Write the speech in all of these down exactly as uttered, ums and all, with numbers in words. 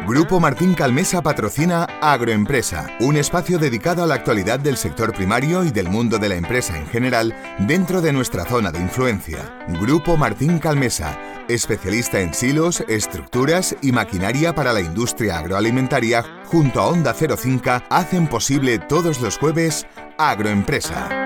Grupo Martín Calmesa patrocina Agroempresa, un espacio dedicado a la actualidad del sector primario y del mundo de la empresa en general dentro de nuestra zona de influencia. Grupo Martín Calmesa, especialista en silos, estructuras y maquinaria para la industria agroalimentaria, junto a Onda Cero Cinca, hacen posible todos los jueves Agroempresa.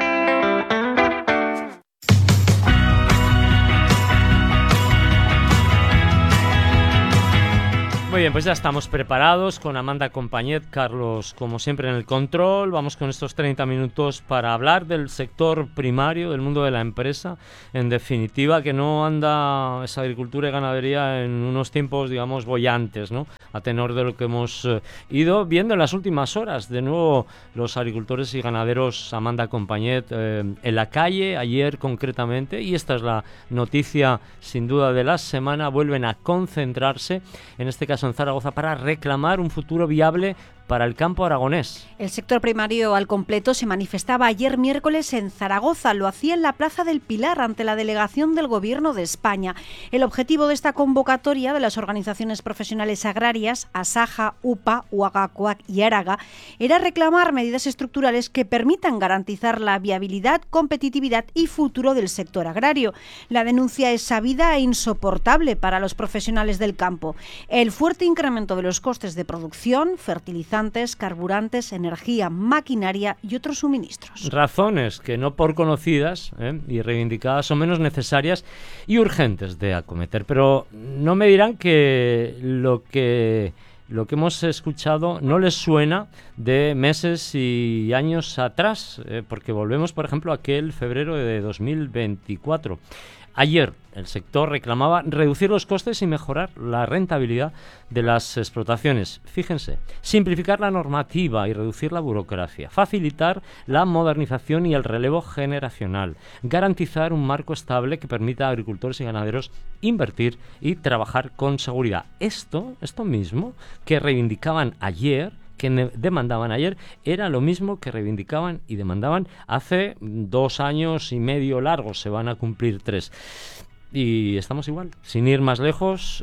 Muy bien, pues ya estamos preparados con Amanda Compañet, Carlos, como siempre, en el control. Vamos con estos treinta minutos para hablar del sector primario, del mundo de la empresa. En definitiva, que no anda esa agricultura y ganadería en unos tiempos, digamos, bollantes, ¿no? A tenor de lo que hemos eh, ido viendo en las últimas horas. De nuevo, los agricultores y ganaderos, Amanda Compañet, eh, en la calle, ayer concretamente, y esta es la noticia, sin duda, de la semana, vuelven a concentrarse, en este caso en Zaragoza, para reclamar un futuro viable para el campo aragonés. El sector primario al completo se manifestaba ayer miércoles en Zaragoza. Lo hacía en la Plaza del Pilar ante la delegación del Gobierno de España. El objetivo de esta convocatoria de las organizaciones profesionales agrarias, Asaja, UPA, Uagacoac y Araga, era reclamar medidas estructurales que permitan garantizar la viabilidad, competitividad y futuro del sector agrario. La denuncia es sabida e insoportable para los profesionales del campo. El fuerte incremento de los costes de producción, fertilizantes, carburantes, energía, maquinaria y otros suministros. Razones que no por conocidas ¿eh? y reivindicadas son menos necesarias y urgentes de acometer. Pero no me dirán que lo que lo que hemos escuchado no les suena de meses y años atrás, eh, porque volvemos, por ejemplo, a aquel febrero de dos mil veinticuatro. Ayer el sector reclamaba reducir los costes y mejorar la rentabilidad de las explotaciones. Fíjense, simplificar la normativa y reducir la burocracia, facilitar la modernización y el relevo generacional, garantizar un marco estable que permita a agricultores y ganaderos invertir y trabajar con seguridad. Esto, esto mismo que reivindicaban ayer, que demandaban ayer, era lo mismo que reivindicaban y demandaban hace dos años y medio largos, se van a cumplir tres. Y estamos igual, sin ir más lejos.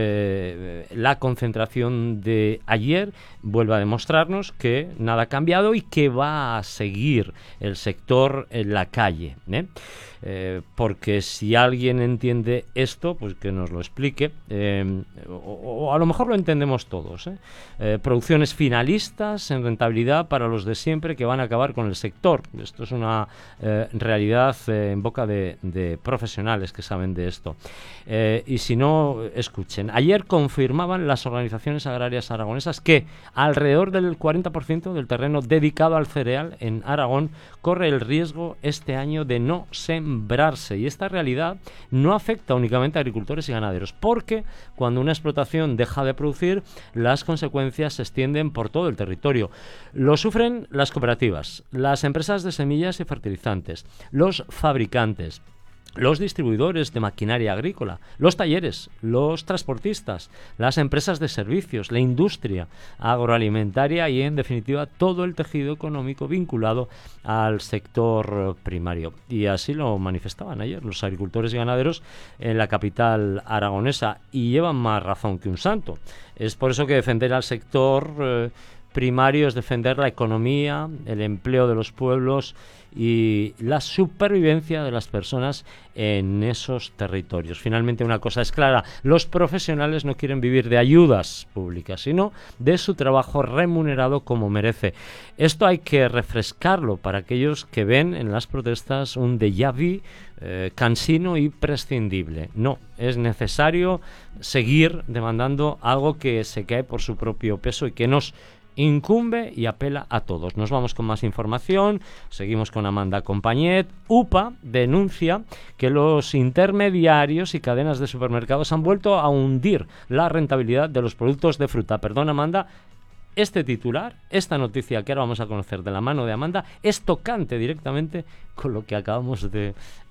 Eh, la concentración de ayer vuelve a demostrarnos que nada ha cambiado y que va a seguir el sector en la calle, ¿eh? Eh, porque si alguien entiende esto, pues que nos lo explique, eh, o, o a lo mejor lo entendemos todos, ¿eh? Eh, producciones finalistas en rentabilidad para los de siempre que van a acabar con el sector. Esto es una eh, realidad eh, en boca de, de profesionales que saben de esto. Eh, y si no, escuchen. Ayer confirmaban las organizaciones agrarias aragonesas que alrededor del cuarenta por ciento del terreno dedicado al cereal en Aragón corre el riesgo este año de no sembrarse. Y esta realidad no afecta únicamente a agricultores y ganaderos, porque cuando una explotación deja de producir, las consecuencias se extienden por todo el territorio. Lo sufren las cooperativas, las empresas de semillas y fertilizantes, los fabricantes, los distribuidores de maquinaria agrícola, los talleres, los transportistas, las empresas de servicios, la industria agroalimentaria y, en definitiva, todo el tejido económico vinculado al sector primario. Y así lo manifestaban ayer los agricultores y ganaderos en la capital aragonesa, y llevan más razón que un santo. Es por eso que defender al sector eh, primario es defender la economía, el empleo de los pueblos y la supervivencia de las personas en esos territorios. Finalmente, una cosa es clara: los profesionales no quieren vivir de ayudas públicas, sino de su trabajo remunerado como merece. Esto hay que refrescarlo para aquellos que ven en las protestas un déjà vu eh, cansino y prescindible. No, es necesario seguir demandando algo que se cae por su propio peso y que nos incumbe y apela a todos. Nos vamos con más información. Seguimos con Amanda Compañet. UPA denuncia que los intermediarios y cadenas de supermercados han vuelto a hundir la rentabilidad de los productos de fruta. Perdón, Amanda, este titular, esta noticia que ahora vamos a conocer de la mano de Amanda, es tocante directamente con lo que acabamos de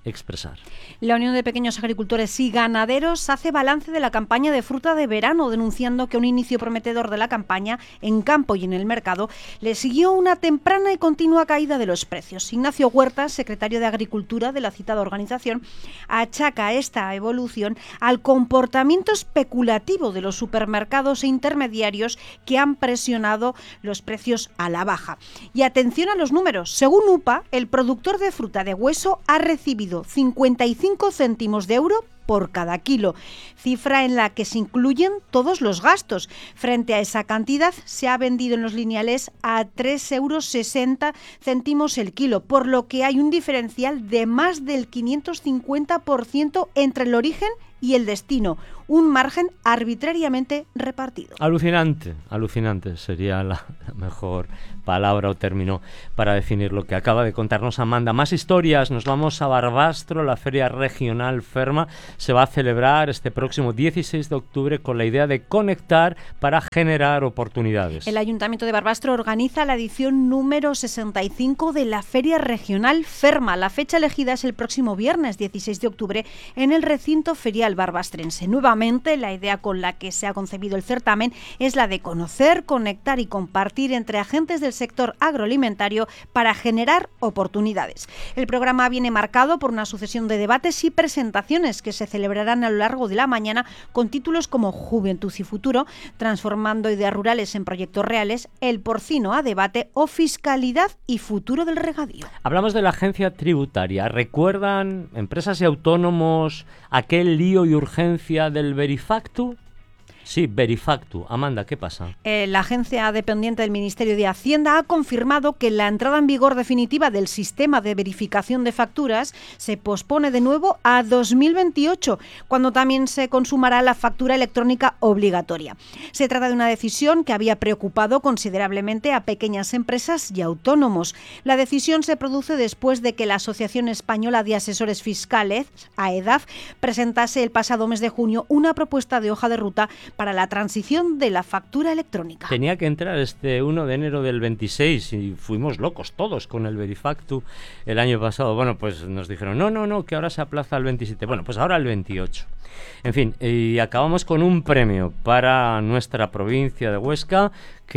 expresar. La Unión de Pequeños Agricultores y Ganaderos hace balance de la campaña de fruta de verano, denunciando que un inicio prometedor de la campaña en campo y en el mercado le siguió una temprana y continua caída de los precios. Ignacio Huertas, secretario de Agricultura de la citada organización, achaca esta evolución al comportamiento especulativo de los supermercados e intermediarios que han presionado los precios a la baja. Y atención a los números. Según U P A, el productor de fruta de hueso ha recibido cincuenta y cinco céntimos de euro por cada kilo, cifra en la que se incluyen todos los gastos. Frente a esa cantidad, se ha vendido en los lineales a tres euros sesenta céntimos el kilo, por lo que hay un diferencial de más del quinientos cincuenta por ciento entre el origen y el destino, un margen arbitrariamente repartido. Alucinante, alucinante sería la mejor palabra o término para definir lo que acaba de contarnos Amanda. Más historias, nos vamos a Barbastro. La Feria Regional Ferma se va a celebrar este próximo dieciséis de octubre con la idea de conectar para generar oportunidades. El Ayuntamiento de Barbastro organiza la edición número sesenta y cinco de la Feria Regional Ferma. La fecha elegida es el próximo viernes dieciséis de octubre en el recinto ferial barbastrense. Nuevamente, la idea con la que se ha concebido el certamen es la de conocer, conectar y compartir entre agentes del sector agroalimentario para generar oportunidades. El programa viene marcado por una sucesión de debates y presentaciones que se celebrarán a lo largo de la mañana con títulos como Juventud y Futuro, Transformando ideas rurales en proyectos reales, El porcino a debate o Fiscalidad y futuro del regadío. Hablamos de la agencia tributaria. ¿Recuerdan, empresas y autónomos, aquel lío y urgencia del Verifactu? Sí, Verifactu. Amanda, ¿qué pasa? Eh, la agencia dependiente del Ministerio de Hacienda ha confirmado que la entrada en vigor definitiva del sistema de verificación de facturas se pospone de nuevo a dos mil veintiocho, cuando también se consumará la factura electrónica obligatoria. Se trata de una decisión que había preocupado considerablemente a pequeñas empresas y autónomos. La decisión se produce después de que la Asociación Española de Asesores Fiscales, AEDAF, presentase el pasado mes de junio una propuesta de hoja de ruta para la transición de la factura electrónica. Tenía que entrar este uno de enero del veintiséis y fuimos locos todos con el Verifactu el año pasado. Bueno, pues nos dijeron, no, no, no, que ahora se aplaza al veintisiete. Bueno, pues ahora al veintiocho. En fin, y acabamos con un premio para nuestra provincia de Huesca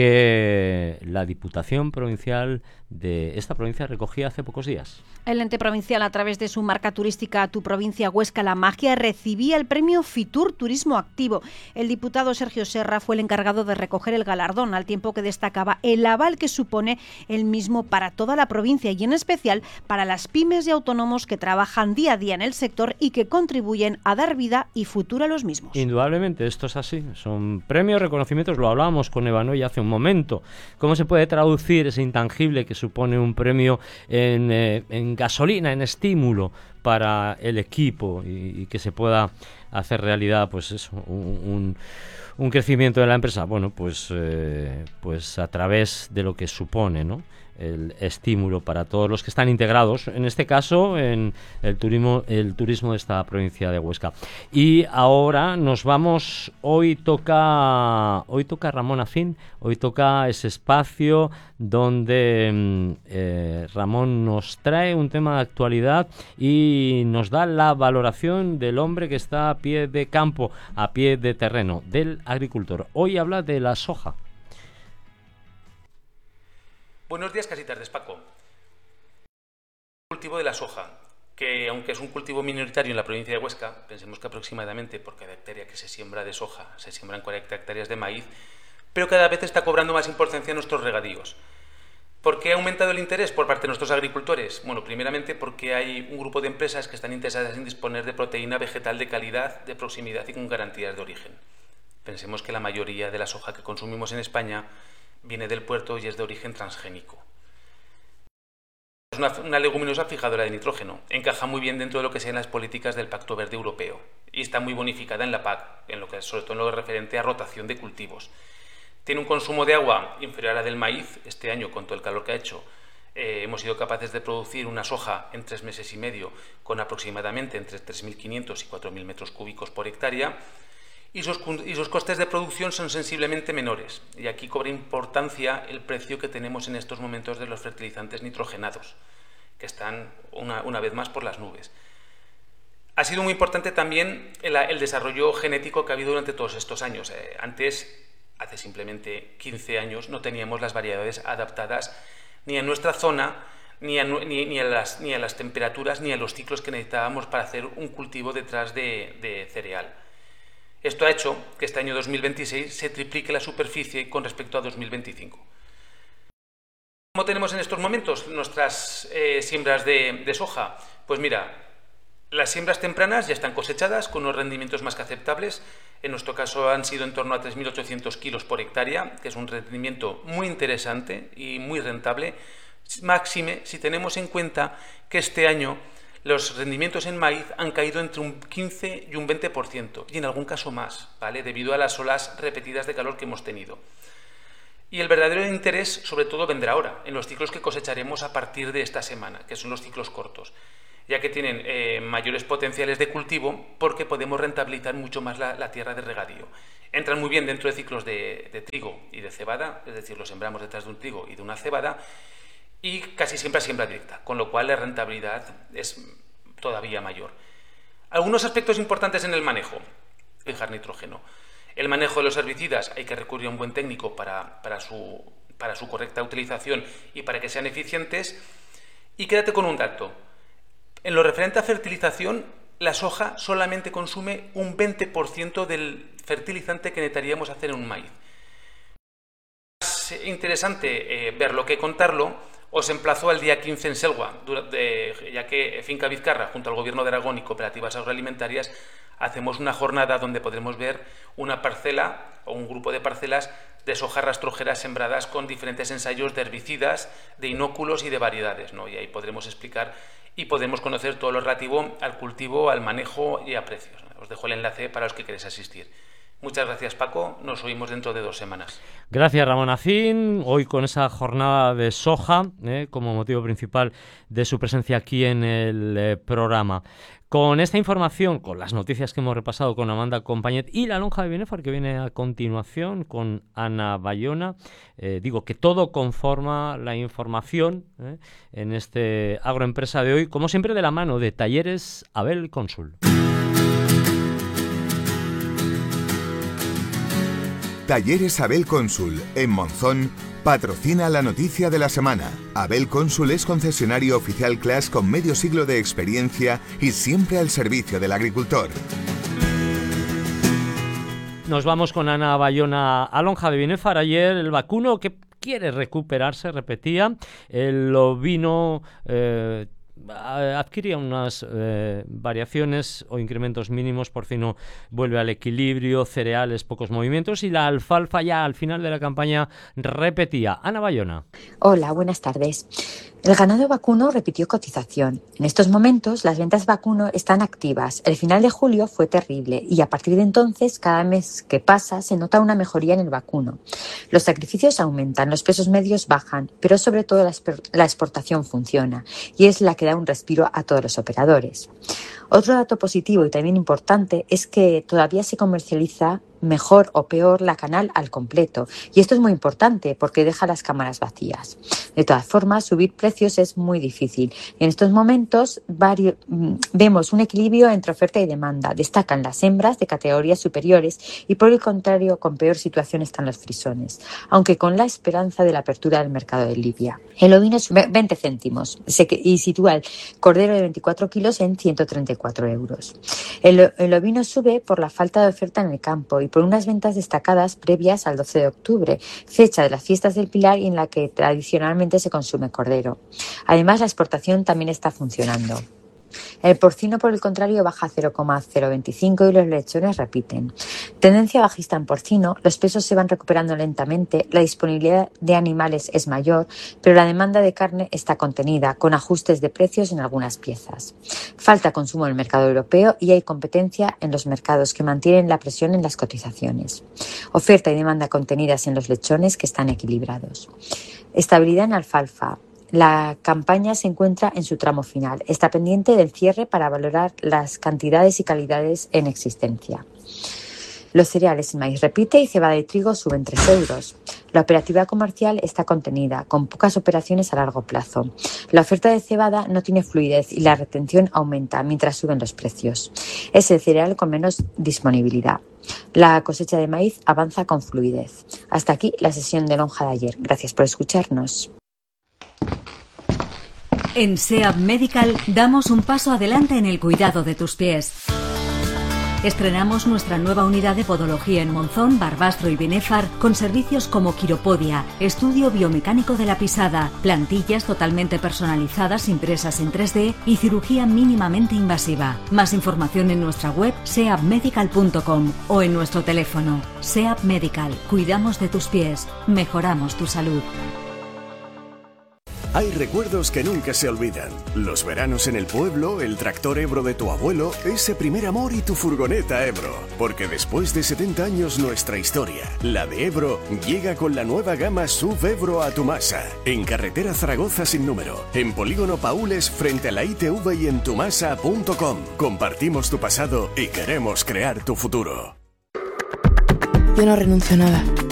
que la Diputación Provincial de esta provincia recogía hace pocos días. El ente provincial, a través de su marca turística Tu Provincia Huesca La Magia, recibía el premio Fitur Turismo Activo. El diputado Sergio Serra fue el encargado de recoger el galardón, al tiempo que destacaba el aval que supone el mismo para toda la provincia y en especial para las pymes y autónomos que trabajan día a día en el sector y que contribuyen a dar vida y futuro a los mismos. Indudablemente, esto es así. Son premios, reconocimientos, lo hablábamos con Evanoy hace un momento. ¿Cómo se puede traducir ese intangible que supone un premio en, eh, en gasolina, en estímulo para el equipo y, y que se pueda hacer realidad, pues eso, un, un, un crecimiento de la empresa? Bueno, pues, eh, pues a través de lo que supone, ¿no?, el estímulo para todos los que están integrados, en este caso en el turismo, el turismo de esta provincia de Huesca. Y ahora nos vamos, hoy toca, hoy toca Ramón Afín, hoy toca ese espacio donde eh, Ramón nos trae un tema de actualidad y nos da la valoración del hombre que está a pie de campo, a pie de terreno, del agricultor. Hoy habla de la soja. Buenos días, casi tardes, Paco. El cultivo de la soja, que aunque es un cultivo minoritario en la provincia de Huesca, pensemos que aproximadamente por cada hectárea que se siembra de soja se siembran cuarenta hectáreas de maíz, pero cada vez está cobrando más importancia en nuestros regadíos. ¿Por qué ha aumentado el interés por parte de nuestros agricultores? Bueno, primeramente porque hay un grupo de empresas que están interesadas en disponer de proteína vegetal de calidad, de proximidad y con garantías de origen. Pensemos que la mayoría de la soja que consumimos en España viene del puerto y es de origen transgénico. Es una, una leguminosa fijadora de nitrógeno, encaja muy bien dentro de lo que sean las políticas del Pacto Verde Europeo y está muy bonificada en la P A C, en lo que, sobre todo en lo referente a rotación de cultivos. Tiene un consumo de agua inferior a la del maíz. Este año, con todo el calor que ha hecho, eh, hemos sido capaces de producir una soja en tres meses y medio con aproximadamente entre tres mil quinientos y cuatro mil metros cúbicos por hectárea. Y sus, y sus costes de producción son sensiblemente menores. Y aquí cobra importancia el precio que tenemos en estos momentos de los fertilizantes nitrogenados, que están una, una vez más por las nubes. Ha sido muy importante también el, el desarrollo genético que ha habido durante todos estos años. Eh, antes, hace simplemente quince años, no teníamos las variedades adaptadas ni a nuestra zona, ni a, ni, ni a, las, ni a las temperaturas, ni a los ciclos que necesitábamos para hacer un cultivo detrás de, de cereal. Esto ha hecho que este año dos mil veintiséis se triplique la superficie con respecto a dos mil veinticinco. ¿Cómo tenemos en estos momentos nuestras eh, siembras de, de soja? Pues mira, las siembras tempranas ya están cosechadas con unos rendimientos más que aceptables. En nuestro caso han sido en torno a tres mil ochocientos kilos por hectárea, que es un rendimiento muy interesante y muy rentable, máxime si tenemos en cuenta que este año los rendimientos en maíz han caído entre un quince y un veinte por ciento, y en algún caso más, ¿vale?, debido a las olas repetidas de calor que hemos tenido. Y el verdadero interés, sobre todo, vendrá ahora, en los ciclos que cosecharemos a partir de esta semana, que son los ciclos cortos, ya que tienen eh, mayores potenciales de cultivo porque podemos rentabilizar mucho más la, la tierra de regadío. Entran muy bien dentro de ciclos de, de trigo y de cebada, es decir, los sembramos detrás de un trigo y de una cebada, y casi siempre a siembra directa, con lo cual la rentabilidad es todavía mayor. Algunos aspectos importantes en el manejo: fijar nitrógeno. El manejo de los herbicidas, hay que recurrir a un buen técnico para, para, su, para su correcta utilización y para que sean eficientes. Y quédate con un dato: en lo referente a fertilización, la soja solamente consume un veinte por ciento del fertilizante que necesitaríamos hacer en un maíz. Es interesante eh, verlo que contarlo. Os emplazo al día quince en Selva, ya que Finca Vizcarra, junto al Gobierno de Aragón y Cooperativas Agroalimentarias, hacemos una jornada donde podremos ver una parcela o un grupo de parcelas de soja rastrojera sembradas con diferentes ensayos de herbicidas, de inóculos y de variedades, ¿no? Y ahí podremos explicar y podemos conocer todo lo relativo al cultivo, al manejo y a precios. Os dejo el enlace para los que queréis asistir. Muchas gracias, Paco. Nos oímos dentro de dos semanas. Gracias, Ramón Acín. Hoy con esa jornada de soja eh, como motivo principal de su presencia aquí en el eh, programa. Con esta información, con las noticias que hemos repasado con Amanda Compañet y la lonja de Binefar que viene a continuación con Ana Bayona, eh, digo que todo conforma la información eh, en este Agroempresa de hoy, como siempre de la mano de Talleres Abel Cónsul. Talleres Abel Cónsul, en Monzón, patrocina la noticia de la semana. Abel Cónsul es concesionario oficial Class con medio siglo de experiencia y siempre al servicio del agricultor. Nos vamos con Ana Bayona a lonja de Binefar. Ayer el vacuno que quiere recuperarse, repetía, el ovino eh, adquiría unas eh, variaciones o incrementos mínimos, porcino vuelve al equilibrio, cereales pocos movimientos y la alfalfa ya al final de la campaña repetía. Ana Bayona. Hola, buenas tardes. El ganado vacuno repitió cotización. En estos momentos las ventas vacuno están activas. El final de julio fue terrible y a partir de entonces cada mes que pasa se nota una mejoría en el vacuno. Los sacrificios aumentan, los pesos medios bajan, pero sobre todo la, la exportación funciona y es la que da un respiro a todos los operadores. Otro dato positivo y también importante es que todavía se comercializa mejor o peor la canal al completo. Y esto es muy importante porque deja las cámaras vacías. De todas formas, subir precios es muy difícil. En estos momentos varios, vemos un equilibrio entre oferta y demanda. Destacan las hembras de categorías superiores y por el contrario, con peor situación están los frisones, aunque con la esperanza de la apertura del mercado de Libia. El ovino sube veinte céntimos y sitúa el cordero de veinticuatro kilos en ciento treinta y cuatro euros. El, el ovino sube por la falta de oferta en el campo y por unas ventas destacadas previas al doce de octubre, fecha de las fiestas del Pilar y en la que tradicionalmente se consume cordero. Además, la exportación también está funcionando. El porcino, por el contrario, baja cero coma cero veinticinco y los lechones repiten. Tendencia bajista en porcino, los pesos se van recuperando lentamente, la disponibilidad de animales es mayor, pero la demanda de carne está contenida, con ajustes de precios en algunas piezas. Falta consumo en el mercado europeo y hay competencia en los mercados que mantienen la presión en las cotizaciones. Oferta y demanda contenidas en los lechones que están equilibrados. Estabilidad en alfalfa. La campaña se encuentra en su tramo final. Está pendiente del cierre para valorar las cantidades y calidades en existencia. Los cereales y maíz repite y cebada y trigo suben tres euros. La operativa comercial está contenida, con pocas operaciones a largo plazo. La oferta de cebada no tiene fluidez y la retención aumenta mientras suben los precios. Es el cereal con menos disponibilidad. La cosecha de maíz avanza con fluidez. Hasta aquí la sesión de lonja de ayer. Gracias por escucharnos. En SEAT Medical damos un paso adelante en el cuidado de tus pies. Estrenamos nuestra nueva unidad de podología en Monzón, Barbastro y Binefar con servicios como quiropodia, estudio biomecánico de la pisada, plantillas totalmente personalizadas impresas en tres D y cirugía mínimamente invasiva. Más información en nuestra web seat medical punto com o en nuestro teléfono. SEAT Medical. Cuidamos de tus pies. Mejoramos tu salud. Hay recuerdos que nunca se olvidan. Los veranos en el pueblo, el tractor Ebro de tu abuelo, ese primer amor y tu furgoneta Ebro. Porque después de setenta años nuestra historia, la de Ebro, llega con la nueva gama S U V Ebro a Tumasa. En carretera Zaragoza sin número. En Polígono Paules frente a la I T V y en tumasa punto com. Compartimos tu pasado y queremos crear tu futuro. Yo no renuncio a nada.